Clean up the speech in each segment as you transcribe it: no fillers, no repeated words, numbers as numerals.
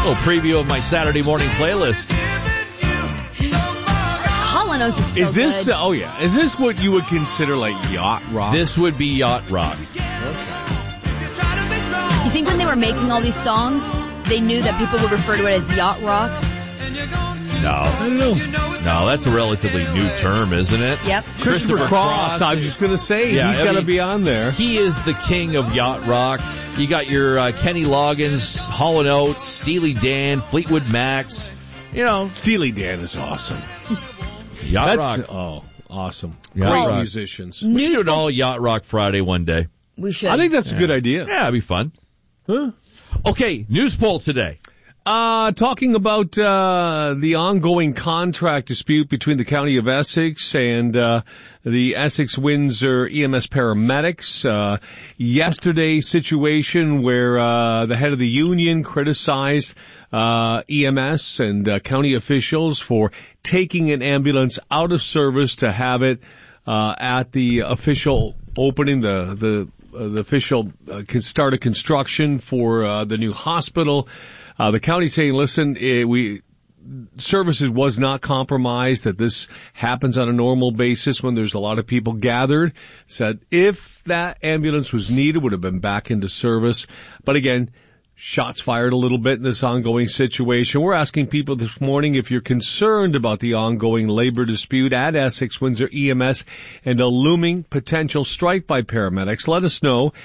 little preview of my Saturday morning playlist. Hall & Oates is so Is this, good. oh yeah, is this what you would consider like yacht rock? This would be yacht rock. You think when they were making all these songs, they knew that people would refer to it as yacht rock? No. I don't know. No, that's a relatively new term, isn't it? Yep. Christopher Cross, I was just going to say, Yeah, he's I got to mean, be on there. He is the king of yacht rock. You got your Kenny Loggins, Hall & Oates, Steely Dan, Fleetwood Macs. You know, Steely Dan is awesome. yacht rock. Oh, awesome. Yacht Great rock. musicians. We should do an all yacht rock Friday one day. We should. I think that's a good idea. Yeah, it'd be fun. Huh? Okay, news poll today. Talking about the ongoing contract dispute between the County of Essex and the Essex-Windsor EMS paramedics. Yesterday's situation where the head of the union criticized EMS and county officials for taking an ambulance out of service to have it at the official opening, the official start of construction for the new hospital. The county saying, listen, services was not compromised, that this happens on a normal basis when there's a lot of people gathered. Said if that ambulance was needed, would have been back into service. But again, shots fired a little bit in this ongoing situation. We're asking people this morning if you're concerned about the ongoing labor dispute at Essex-Windsor EMS and a looming potential strike by paramedics. Let us know.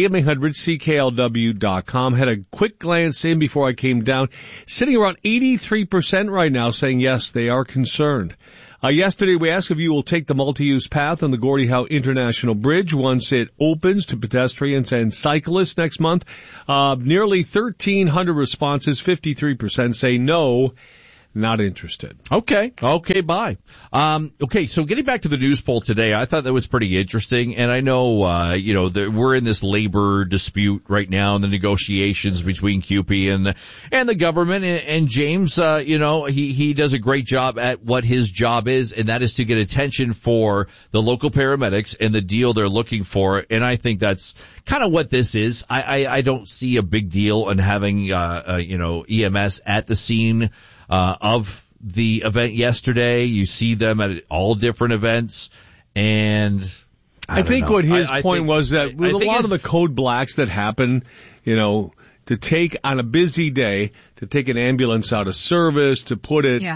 AM800CKLW.com. Had a quick glance in before I came down. Sitting around 83% right now saying yes, they are concerned. Yesterday we asked if you will take the multi-use path on the Gordie Howe International Bridge once it opens to pedestrians and cyclists next month. Nearly 1,300 responses, 53% say no, not interested. Okay, bye. Okay, so getting back to the news poll today, I thought that was pretty interesting, and I know, we're in this labor dispute right now in the negotiations between CUPE and the government, and James, he does a great job at what his job is, and that is to get attention for the local paramedics and the deal they're looking for, and I think that's kind of what this is. I don't see a big deal in having, EMS at the scene of the event yesterday. You see them at all different events, and I think what his point was that with a lot of the code blacks that happen, to take on a busy day, to take an ambulance out of service, to put it,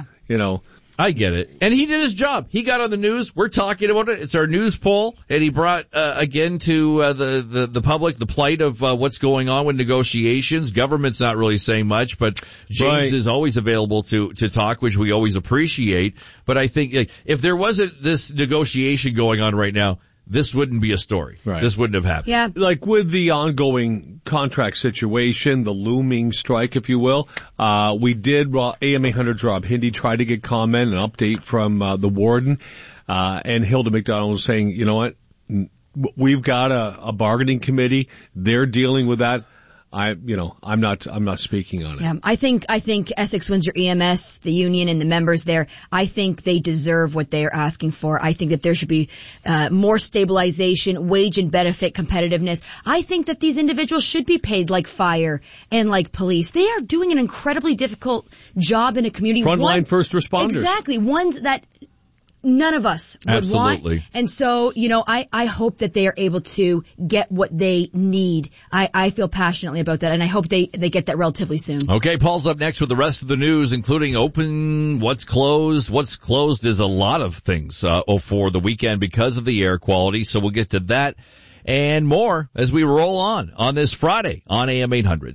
I get it. And he did his job. He got on the news. We're talking about it. It's our news poll. And he brought, again, to the public the plight of what's going on with negotiations. Government's not really saying much, but James is always available to talk, which we always appreciate. But I think if there wasn't this negotiation going on right now, this wouldn't be a story. Right. This wouldn't have happened. Yeah. Like with the ongoing contract situation, the looming strike, if you will, we did, AM 800's Rob Hindi tried to get comment and update from the warden, and Hilda McDonald was saying, you know what, we've got a bargaining committee. They're dealing with that. I'm not speaking on it. Yeah, I think Essex-Windsor EMS, the union and the members there, I think they deserve what they are asking for. I think that there should be more stabilization, wage and benefit competitiveness. I think that these individuals should be paid like fire and like police. They are doing an incredibly difficult job in a community. Frontline first responders. Exactly. Ones that none of us would Absolutely. want. And so, I hope that they are able to get what they need. I feel passionately about that, and I hope they get that relatively soon. Okay, Paul's up next with the rest of the news, including open, what's closed. What's closed is a lot of things for the weekend because of the air quality, so we'll get to that and more as we roll on this Friday on AM 800.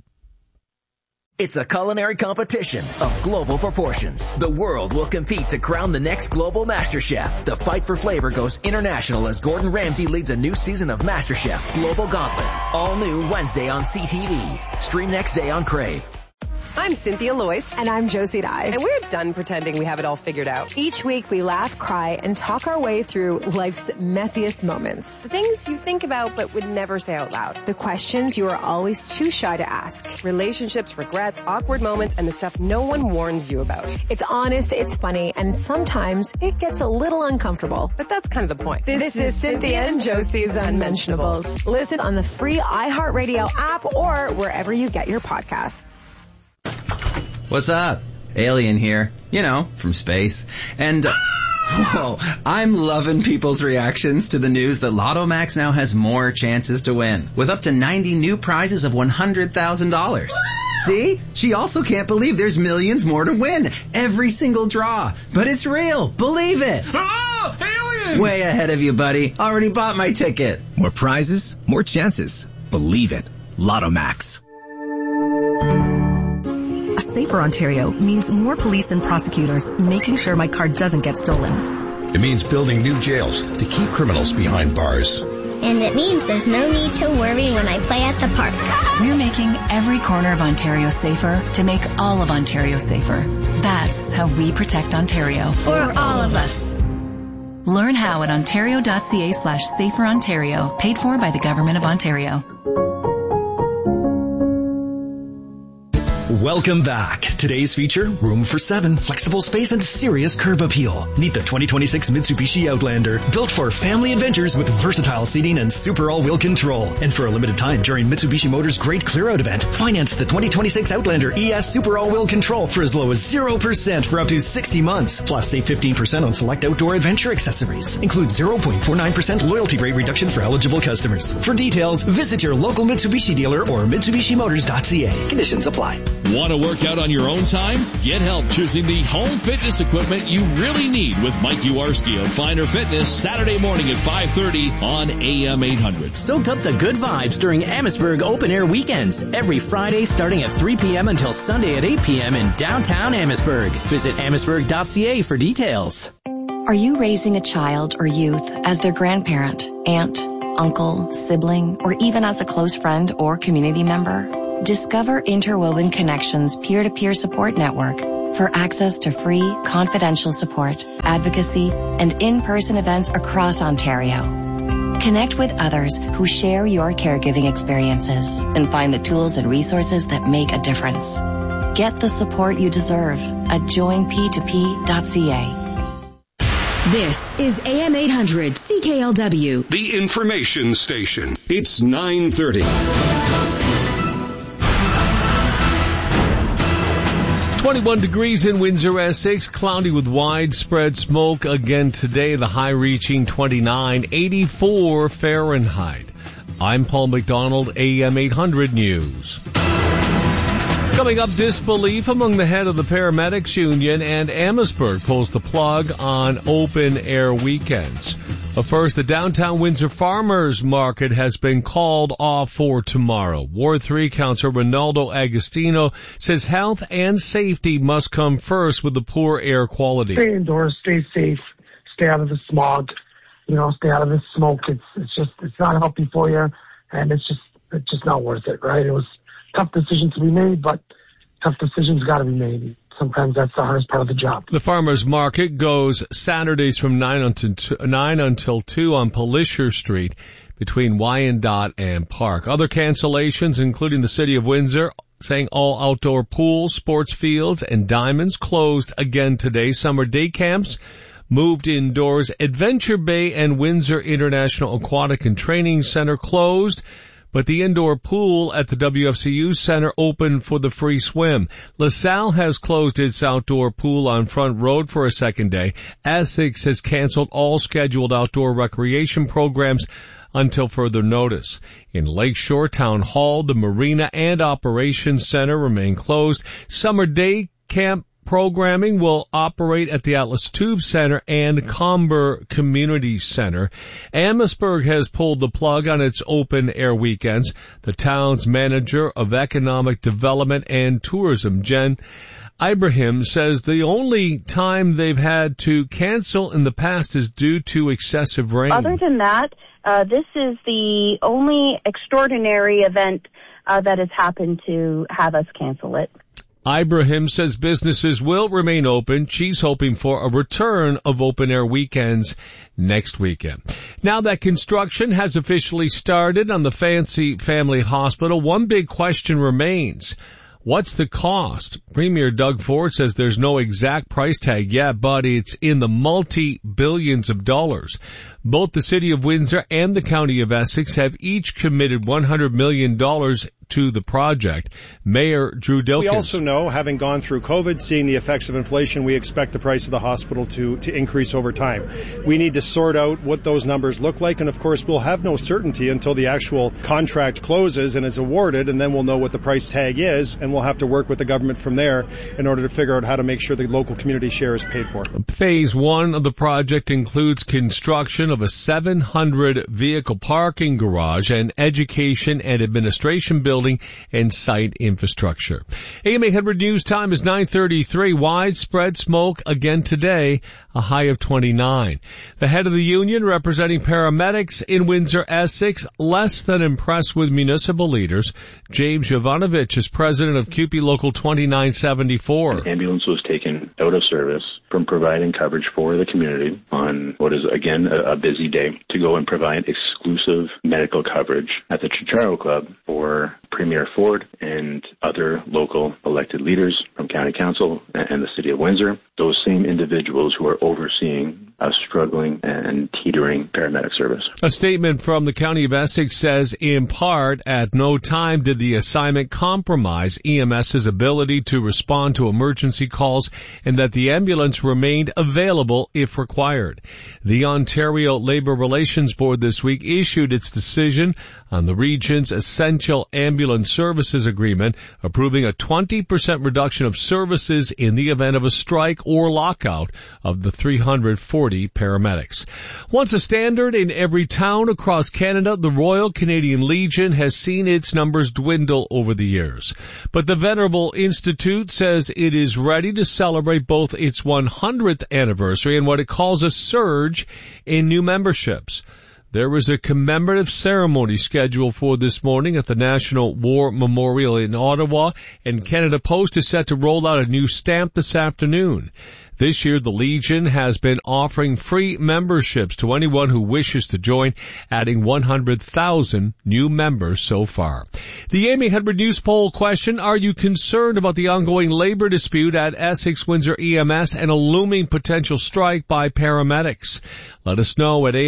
It's a culinary competition of global proportions. The world will compete to crown the next global master chef. The fight for flavor goes international as Gordon Ramsay leads a new season of MasterChef Global Gauntlet. All new Wednesday on CTV. Stream next day on Crave. I'm Cynthia Loyce. And I'm Josie Dye. And we're done pretending we have it all figured out. Each week we laugh, cry, and talk our way through life's messiest moments. The things you think about but would never say out loud. The questions you are always too shy to ask. Relationships, regrets, awkward moments, and the stuff no one warns you about. It's honest, it's funny, and sometimes it gets a little uncomfortable. But that's kind of the point. This is Cynthia and Josie's Unmentionables. Listen on the free iHeartRadio app or wherever you get your podcasts. What's up? Alien here. You know, from space. And, whoa, I'm loving people's reactions to the news that Lotto Max now has more chances to win, with up to 90 new prizes of $100,000. See? She also can't believe there's millions more to win. Every single draw. But it's real. Believe it. Oh, alien! Way ahead of you, buddy. Already bought my ticket. More prizes, more chances. Believe it. Lotto Max. A safer Ontario means more police and prosecutors making sure my car doesn't get stolen. It means building new jails to keep criminals behind bars. And it means there's no need to worry when I play at the park. We're making every corner of Ontario safer to make all of Ontario safer. That's how we protect Ontario. For all of us. Learn how at ontario.ca/saferontario, paid for by the Government of Ontario. Welcome back. Today's feature, room for 7, flexible space and serious curb appeal. Meet the 2026 Mitsubishi Outlander, built for family adventures with versatile seating and super all-wheel control. And for a limited time during Mitsubishi Motors' Great Clear Out event, finance the 2026 Outlander ES Super All-Wheel Control for as low as 0% for up to 60 months. Plus, save 15% on select outdoor adventure accessories. Include 0.49% loyalty rate reduction for eligible customers. For details, visit your local Mitsubishi dealer or MitsubishiMotors.ca. Conditions apply. Want to work out on your own time? Get help choosing the home fitness equipment you really need with Mike Uwarski of Finder Fitness, Saturday morning at 5:30 on AM 800. Soak up the good vibes during Amherstburg Open Air Weekends. Every Friday starting at 3 p.m. until Sunday at 8 p.m. in downtown Amherstburg. Visit amherstburg.ca for details. Are you raising a child or youth as their grandparent, aunt, uncle, sibling, or even as a close friend or community member? Discover Interwoven Connections peer-to-peer support network for access to free, confidential support, advocacy, and in-person events across Ontario. Connect with others who share your caregiving experiences and find the tools and resources that make a difference. Get the support you deserve at joinp2p.ca. This is AM 800 CKLW. The information station. It's 9:30. 21 degrees in Windsor, Essex, cloudy with widespread smoke again today, the high reaching 29, 84 Fahrenheit. I'm Paul McDonald, AM 800 News. Coming up, disbelief among the head of the Paramedics Union, and Amherstburg pulls the plug on open-air weekends. But first, the downtown Windsor Farmers Market has been called off for tomorrow. Ward 3 Councillor Ronaldo Agostino says health and safety must come first with the poor air quality. Stay indoors, stay safe, stay out of the smog, stay out of the smoke. It's not healthy for you, and it's just not worth it, right? It was a tough decision to be made, but tough decisions got to be made. Sometimes that's the hardest part of the job. The farmers market goes Saturdays from 9 until 2 on Palliser Street between Wyandotte and Park. Other cancellations, including the City of Windsor, saying all outdoor pools, sports fields, and diamonds closed again today. Summer day camps moved indoors. Adventure Bay and Windsor International Aquatic and Training Center closed, but the indoor pool at the WFCU Center open for the free swim. LaSalle has closed its outdoor pool on Front Road for a second day. Essex has canceled all scheduled outdoor recreation programs until further notice. In Lakeshore Town Hall, the Marina and Operations Center remain closed. Summer day camp programming will operate at the Atlas Tube Center and Comber Community Center. Amherstburg has pulled the plug on its open-air weekends. The town's manager of economic development and tourism, Jen Ibrahim, says the only time they've had to cancel in the past is due to excessive rain. Other than that, this is the only extraordinary event that has happened to have us cancel it. Ibrahim says businesses will remain open. She's hoping for a return of open-air weekends next weekend. Now that construction has officially started on the Fancy Family Hospital, one big question remains. What's the cost? Premier Doug Ford says there's no exact price tag yet, but it's in the multi-billions of dollars. Both the City of Windsor and the County of Essex have each committed $100 million to the project. Mayor Drew Dilkens. We also know, having gone through COVID, seeing the effects of inflation, we expect the price of the hospital to increase over time. We need to sort out what those numbers look like, and of course we'll have no certainty until the actual contract closes and is awarded, and then we'll know what the price tag is, and we'll have to work with the government from there in order to figure out how to make sure the local community share is paid for. Phase 1 of the project includes construction of a 700 vehicle parking garage and education and administration building and site infrastructure. AM 800 News Time is 9:33. Widespread smoke again today, a high of 29. The head of the union representing paramedics in Windsor, Essex, less than impressed with municipal leaders. James Jovanovich is president of CUPE Local 2974. An ambulance was taken out of service from providing coverage for the community on what is, again, a busy day to go and provide exclusive medical coverage at the Chicharo Club for Premier Ford and other local elected leaders from County Council and the City of Windsor, those same individuals who are overseeing a struggling and teetering paramedic service. A statement from the County of Essex says, in part, at no time did the assignment compromise EMS's ability to respond to emergency calls and that the ambulance remained available if required. The Ontario Labour Relations Board this week issued its decision on the region's Essential Ambulance Services Agreement, approving a 20% reduction of services in the event of a strike or lockout of the 340 paramedics. Once a standard in every town across Canada, the Royal Canadian Legion has seen its numbers dwindle over the years. But the Venerable Institute says it is ready to celebrate both its 100th anniversary and what it calls a surge in new memberships. There is a commemorative ceremony scheduled for this morning at the National War Memorial in Ottawa, and Canada Post is set to roll out a new stamp this afternoon. This year, the Legion has been offering free memberships to anyone who wishes to join, adding 100,000 new members so far. The AM 800 News poll question, are you concerned about the ongoing labor dispute at Essex Windsor EMS and a looming potential strike by paramedics? Let us know at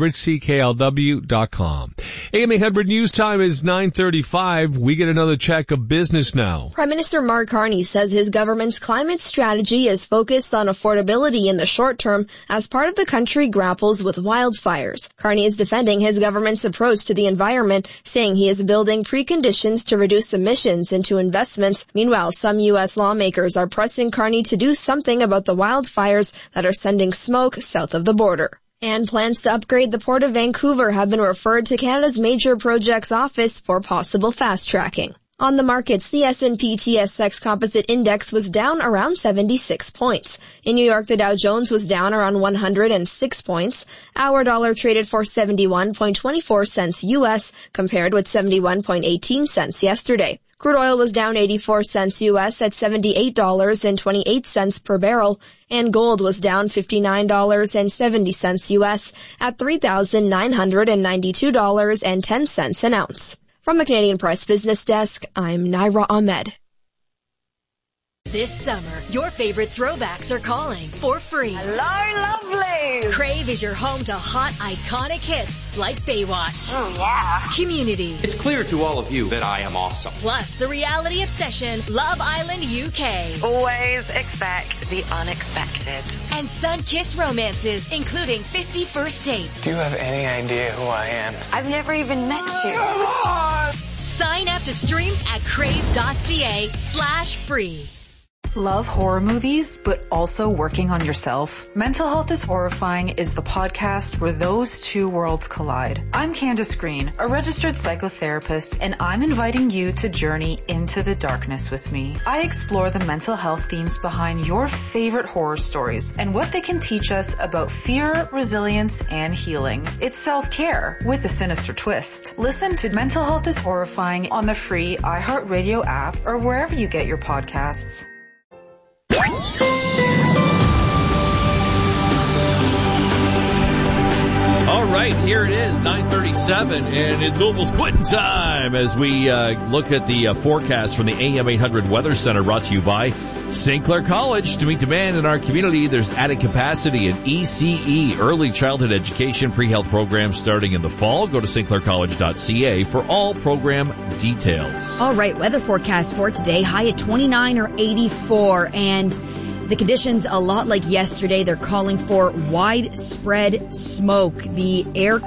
am800CKLW.com. AM 800 News Time is 9:35. We get another check of business now. Prime Minister Mark Carney says his government's climate strategy is focused on affordability in the short term as part of the country grapples with wildfires. Carney is defending his government's approach to the environment, saying he is building preconditions to reduce emissions into investments. Meanwhile, some U.S. lawmakers are pressing Carney to do something about the wildfires that are sending smoke south of the border. And plans to upgrade the Port of Vancouver have been referred to Canada's Major Projects Office for possible fast-tracking. On the markets, the S&P TSX Composite Index was down around 76 points. In New York, the Dow Jones was down around 106 points. Our dollar traded for 71.24 cents U.S. compared with 71.18 cents yesterday. Crude oil was down 84 cents U.S. at $78.28 per barrel, and gold was down $59.70 U.S. at $3,992.10 an ounce. From the Canadian Press Business Desk, I'm Naira Ahmed. This summer, your favorite throwbacks are calling for free. Hello, lovely! Crave is your home to hot, iconic hits like Baywatch. Oh, yeah. Community. It's clear to all of you that I am awesome. Plus, the reality obsession, Love Island UK. Always expect the unexpected. And sun-kissed romances, including 50 First Dates. Do you have any idea who I am? I've never even met you. Sign up to stream at crave.ca/free. Love horror movies, but also working on yourself? Mental Health is Horrifying is the podcast where those two worlds collide. I'm Candace Green, a registered psychotherapist, and I'm inviting you to journey into the darkness with me. I explore the mental health themes behind your favorite horror stories and what they can teach us about fear, resilience, and healing. It's self-care with a sinister twist. Listen to Mental Health is Horrifying on the free iHeartRadio app or wherever you get your podcasts. All right, here it is, 9:37, and it's almost quitting time as we look at the forecast from the AM 800 Weather Center, brought to you by St. Clair College, to meet demand in our community, there's added capacity in ECE, early childhood education, pre-health programs starting in the fall. Go to stclaircollege.ca for all program details. All right, weather forecast for today, high at 29 or 84, and the conditions a lot like yesterday. They're calling for widespread smoke. The air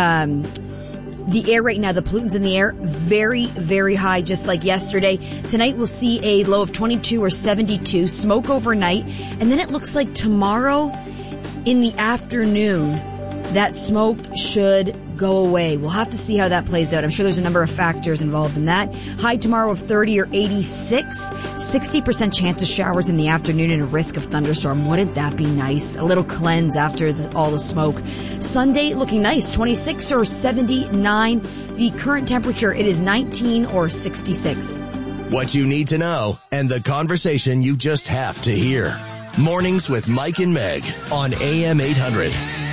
right now, the pollutants in the air, very, very high, just like yesterday. Tonight we'll see a low of 22 or 72, smoke overnight, and then it looks like tomorrow in the afternoon, that smoke should go away. We'll have to see how that plays out. I'm sure there's a number of factors involved in that. High tomorrow of 30 or 86, 60% chance of showers in the afternoon and a risk of thunderstorm. Wouldn't that be nice? A little cleanse after all the smoke. Sunday looking nice, 26 or 79. The current temperature, it is 19 or 66. What you need to know and the conversation you just have to hear. Mornings with Mike and Meg on AM 800.